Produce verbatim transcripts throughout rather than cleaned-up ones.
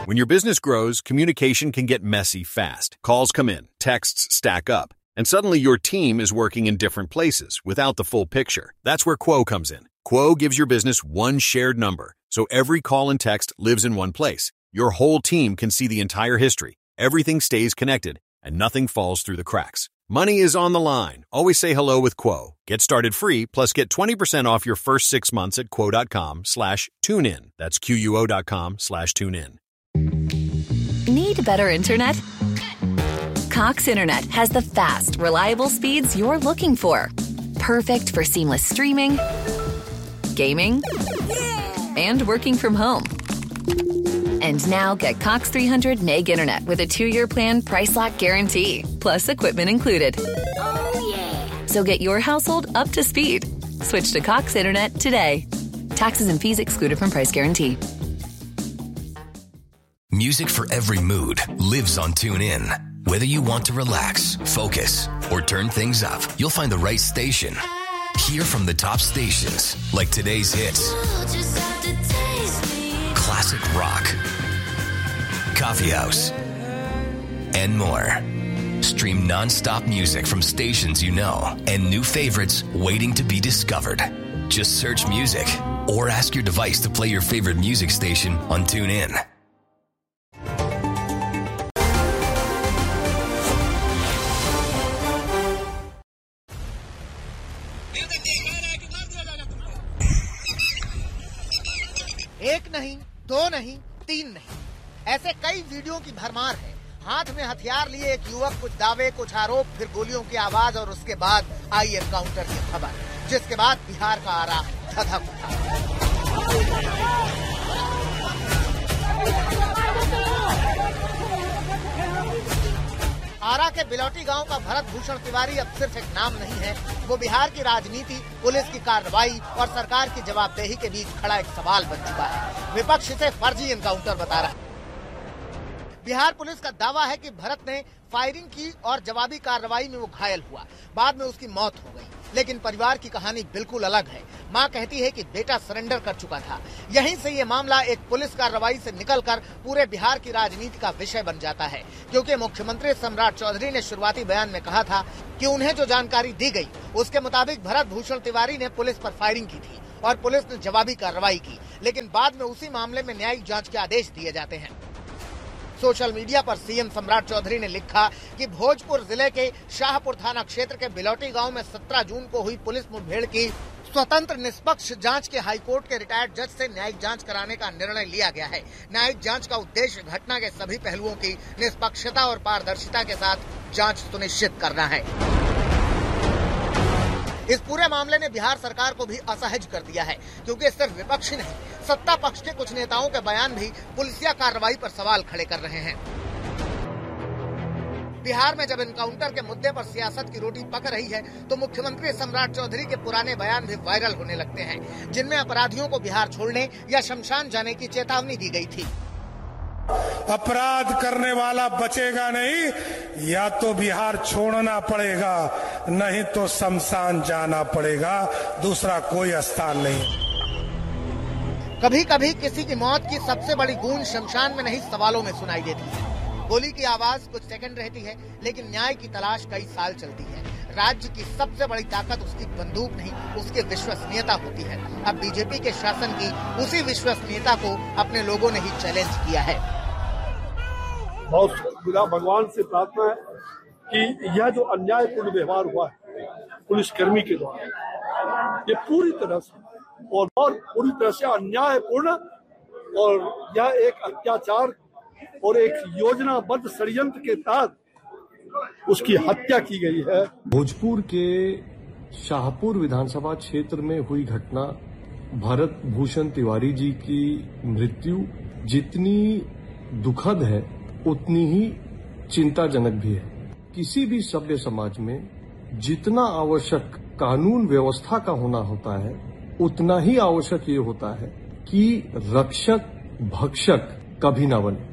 When your business grows, communication can get messy fast. Calls come in, texts stack up, and suddenly your team is working in different places without the full picture. That's where Quo comes in. Quo gives your business one shared number, so every call and text lives in one place. Your whole team can see the entire history. Everything stays connected, and nothing falls through the cracks. Money is on the line. Always say hello with Quo. Get started free, plus get twenty percent off your first six months at quo.com slash tune in. That's Q-U-O.com slash tune in. Need better internet? Cox Internet has the fast, reliable speeds you're looking for. Perfect for seamless streaming, gaming, and working from home. And now get Cox three hundred meg internet with a two-year plan price lock guarantee, plus equipment included. Oh, yeah. So get your household up to speed. Switch to Cox Internet today. Taxes and fees excluded from price guarantee. Music for every mood lives on TuneIn. Whether you want to relax, focus, or turn things up, you'll find the right station. Hear from the top stations, like today's hits, classic rock, coffee house, and more. Stream non-stop music from stations you know and new favorites waiting to be discovered. Just search music or ask your device to play your favorite music station on TuneIn. एक नहीं, दो नहीं, तीन नहीं, ऐसे कई video की भरमार है। हाथ में हथियार लिए एक युवक, कुछ दावे, कुछ आरोप, फिर गोलियों की आवाज और उसके बाद आई एनकाउंटर की खबर, जिसके बाद बिहार का आरा धधक उठा। आरा के बिलौटी गांव का भरत भूषण तिवारी अब सिर्फ एक नाम नहीं है, वो बिहार की राजनीति, पुलिस की कार्रवाई और सरकार की जवाबदेही के बीच खड़ा एक सवाल बन चुका है। विपक्ष इसे फर्जी एनकाउंटर बता रहा है। बिहार पुलिस का दावा है कि भरत ने फायरिंग की और जवाबी कार्रवाई में वो घायल हुआ, बाद में उसकी मौत हो गई। लेकिन परिवार की कहानी बिल्कुल अलग है। मां कहती है कि बेटा सरेंडर कर चुका था। यहीं से ये मामला एक पुलिस कार्रवाई से निकलकर पूरे बिहार की राजनीति का विषय बन जाता है, क्योंकि मुख्यमंत्री सम्राट चौधरी ने शुरुआती बयान में कहा था कि उन्हें जो जानकारी दी गई उसके मुताबिक भरत भूषण तिवारी ने पुलिस पर फायरिंग की थी और पुलिस ने जवाबी कार्रवाई की, लेकिन बाद में उसी मामले में न्यायिक जाँच के आदेश दिए जाते हैं। सोशल मीडिया पर सीएम सम्राट चौधरी ने लिखा कि भोजपुर जिले के शाहपुर थाना क्षेत्र के बिलौटी गांव में सत्रह जून को हुई पुलिस मुठभेड़ की स्वतंत्र निष्पक्ष जांच के हाईकोर्ट के रिटायर्ड जज से न्यायिक जांच कराने का निर्णय लिया गया है। न्यायिक जांच का उद्देश्य घटना के सभी पहलुओं की निष्पक्षता और पारदर्शिता के साथ जांच सुनिश्चित करना है। इस पूरे मामले ने बिहार सरकार को भी असहज कर दिया है, क्योंकि सिर्फ विपक्ष ही नहीं, सत्ता पक्ष के कुछ नेताओं के बयान भी पुलिसिया कार्रवाई पर सवाल खड़े कर रहे हैं। बिहार में जब एनकाउंटर के मुद्दे पर सियासत की रोटी पक रही है, तो मुख्यमंत्री सम्राट चौधरी के पुराने बयान भी वायरल होने लगते हैं, जिनमें अपराधियों को बिहार छोड़ने या शमशान जाने की चेतावनी दी गई थी। अपराध करने वाला बचेगा नहीं, या तो बिहार छोड़ना पड़ेगा, नहीं तो शमशान जाना पड़ेगा, दूसरा कोई स्थान नहीं। कभी कभी किसी की मौत की सबसे बड़ी गूंज शमशान में नहीं, सवालों में सुनाई देती है। गोली की आवाज कुछ सेकंड रहती है, लेकिन न्याय की तलाश कई साल चलती है। राज्य की सबसे बड़ी ताकत उसकी बंदूक नहीं, उसकी विश्वसनीयता होती है। अब बीजेपी के शासन की उसी विश्वसनीयता को अपने लोगों ने ही चैलेंज किया है। बहुत खुदा भगवान से प्रार्थना है कि यह जो अन्यायपूर्ण व्यवहार हुआ है पुलिसकर्मी के द्वारा, ये पूरी तरह से और बहुत पूरी तरह से अन्यायपूर्ण, और यह एक अत्याचार और एक योजनाबद्ध षड्यंत्र के तहत उसकी हत्या की गई है। भोजपुर के शाहपुर विधानसभा क्षेत्र में हुई घटना, भरत भूषण तिवारी जी की मृत्यु जितनी दुखद है उतनी ही चिंताजनक भी है। किसी भी सभ्य समाज में जितना आवश्यक कानून व्यवस्था का होना होता है, उतना ही आवश्यक ये होता है कि रक्षक भक्षक कभी न बने।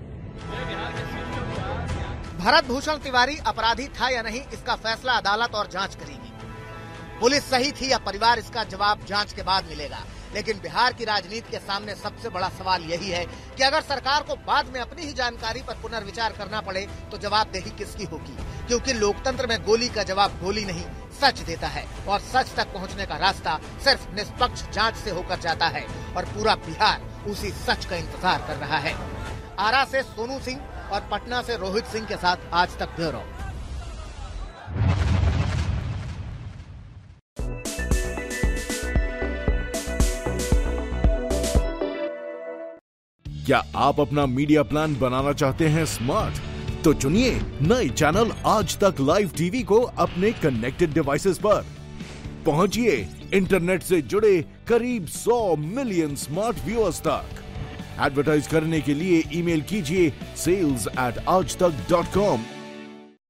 भरत भूषण तिवारी अपराधी था या नहीं, इसका फैसला अदालत और जांच करेगी। पुलिस सही थी या परिवार, इसका जवाब जांच के बाद मिलेगा। लेकिन बिहार की राजनीति के सामने सबसे बड़ा सवाल यही है कि अगर सरकार को बाद में अपनी ही जानकारी पर पुनर्विचार करना पड़े तो जवाबदेही किसकी होगी, क्योंकि लोकतंत्र में गोली का जवाब गोली नहीं सच देता है और सच तक पहुंचने का रास्ता सिर्फ निष्पक्ष जांच से होकर जाता है और पूरा बिहार उसी सच का इंतजार कर रहा है। आरा से सोनू सिंह और पटना से रोहित सिंह के साथ आज तक ब्यूरो। क्या आप अपना मीडिया प्लान बनाना चाहते हैं स्मार्ट? तो चुनिए नए चैनल आज तक लाइव टीवी को अपने कनेक्टेड डिवाइसेस पर। पहुंचिए इंटरनेट से जुड़े करीब सौ मिलियन स्मार्ट व्यूअर्स तक। एडवर्टाइज करने के लिए ईमेल कीजिए सेल्स एट आज तक डॉट कॉम